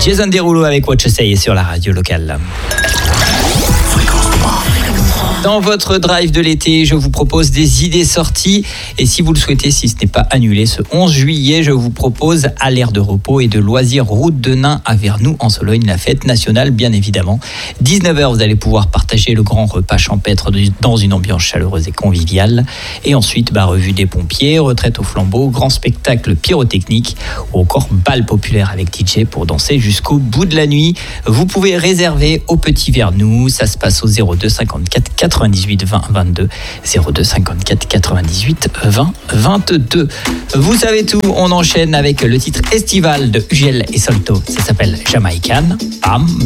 Jason Derulo avec What You Say sur la radio locale. Dans votre drive de l'été, je vous propose des idées sorties. Et si vous le souhaitez, si ce n'est pas annulé, ce 11 juillet, je vous propose à l'aire de repos et de loisirs route de Nain à Vernoux en Sologne, la fête nationale bien évidemment. 19h, vous allez pouvoir partager le grand repas champêtre dans une ambiance chaleureuse et conviviale. Et ensuite, revue des pompiers, retraite au flambeau, grand spectacle pyrotechnique ou encore bal populaire avec DJ pour danser jusqu'au bout de la nuit. Vous pouvez réserver au Petit Vernoux. Ça se passe au 02 54 98 20 22 02 54 98 20 22. Vous savez tout, on enchaîne avec le titre estival de Ugiel et Solto. Ça s'appelle Jamaican. Bam.